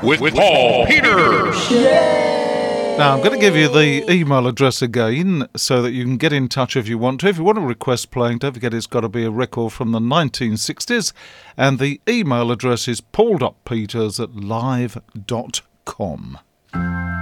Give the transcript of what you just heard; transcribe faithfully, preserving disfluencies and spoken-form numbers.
with, with Paul Peters. Now, I'm going to give you the email address again so that you can get in touch if you want to. If you want to request playing, don't forget it's got to be a record from the nineteen sixties. And the email address is paul.peters at live dot com.